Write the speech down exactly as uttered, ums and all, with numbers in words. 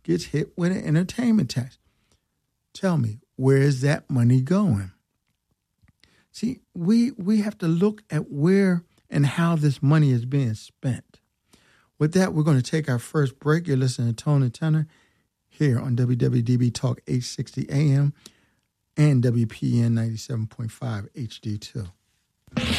gets hit with an entertainment tax. Tell me, where is that money going? See, we we have to look at where and how this money is being spent. With that, we're going to take our first break. You're listening to Tone and Tenor here on W W D B Talk eight sixty A M and W P N ninety-seven point five H D two.